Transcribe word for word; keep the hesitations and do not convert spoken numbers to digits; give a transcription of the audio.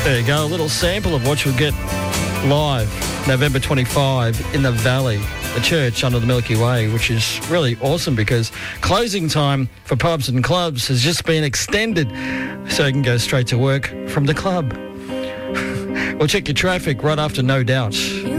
There you go, a little sample of what you'll get live November twenty-fifth in the Valley, the church under the Milky Way, which is really awesome because closing time for pubs and clubs has just been extended so you can go straight to work from the club. We'll check your traffic right after No Doubt.